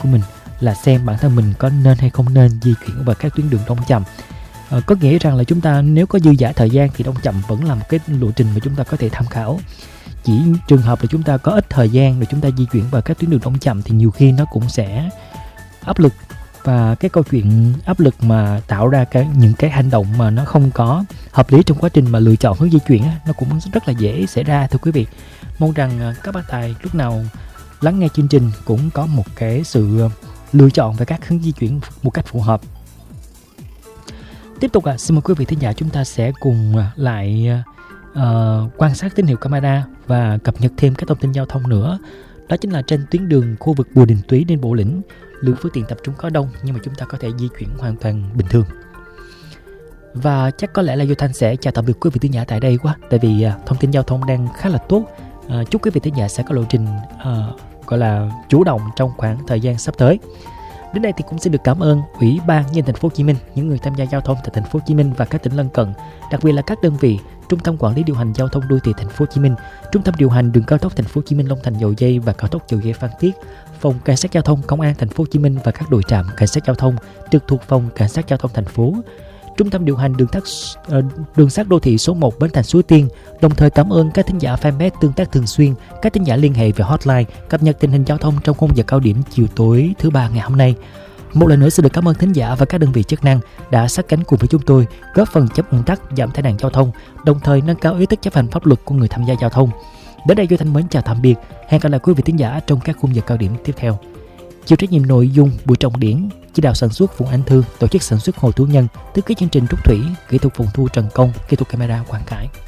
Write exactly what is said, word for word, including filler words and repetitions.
của mình là xem bản thân mình có nên hay không nên di chuyển vào các tuyến đường đông chậm. À, có nghĩa rằng là chúng ta nếu có dư dả thời gian thì đông chậm vẫn là một cái lộ trình mà chúng ta có thể tham khảo. Chỉ trường hợp là chúng ta có ít thời gian để chúng ta di chuyển vào các tuyến đường đông chậm thì nhiều khi nó cũng sẽ áp lực, và cái câu chuyện áp lực mà tạo ra cái những cái hành động mà nó không có hợp lý trong quá trình mà lựa chọn hướng di chuyển á, nó cũng rất là dễ xảy ra thưa quý vị. Mong rằng các bác tài lúc nào lắng nghe chương trình cũng có một cái sự lựa chọn về các hướng di chuyển một cách phù hợp. Tiếp tục à, xin mời quý vị thính giả chúng ta sẽ cùng lại uh, quan sát tín hiệu camera và cập nhật thêm các thông tin giao thông nữa. Đó chính là trên tuyến đường khu vực Bùi Đình Túy đến Bộ Lĩnh, lượng phương tiện tập trung có đông nhưng mà chúng ta có thể di chuyển hoàn toàn bình thường. Và chắc có lẽ là Vô Thanh sẽ chào tạm biệt quý vị thính giả tại đây quá, tại vì uh, thông tin giao thông đang khá là tốt. Uh, chúc quý vị thính giả sẽ có lộ trình uh, gọi là chủ động trong khoảng thời gian sắp tới. Đến đây thì cũng xin được cảm ơn Ủy ban Nhân dân thành phố Hồ Chí Minh, những người tham gia giao thông tại thành phố Hồ Chí Minh và các tỉnh lân cận, đặc biệt là các đơn vị Trung tâm Quản lý điều hành giao thông đô thị thành phố Hồ Chí Minh, Trung tâm điều hành đường cao tốc thành phố Hồ Chí Minh Long Thành Dầu Giây và cao tốc Dầu Giây Phan Thiết, Phòng Cảnh sát giao thông Công an thành phố Hồ Chí Minh và các đội trạm cảnh sát giao thông trực thuộc Phòng Cảnh sát giao thông thành phố, Trung tâm điều hành đường, thắt, uh, đường sắt đô thị số một Bến Thành Suối Tiên. Đồng thời cảm ơn các thính giả fanpage tương tác thường xuyên, các thính giả liên hệ về hotline cập nhật tình hình giao thông trong khung giờ cao điểm chiều tối thứ ba ngày hôm nay. Một lần nữa xin được cảm ơn thính giả và các đơn vị chức năng đã sát cánh cùng với chúng tôi, góp phần chống ùn tắc, giảm tai nạn giao thông, đồng thời nâng cao ý thức chấp hành pháp luật của người tham gia giao thông. Đến đây Vô Thanh mến chào tạm biệt, hẹn gặp lại quý vị thính giả trong các khung giờ cao điểm tiếp theo. Chịu trách nhiệm nội dung Bùi Trọng Điển, chỉ đạo sản xuất Phùng Anh Thư, tổ chức sản xuất Hồ Tú Nhân, thiết kế chương trình Trúc Thủy, kỹ thuật phòng thu Trần Công, kỹ thuật camera Quang Khải.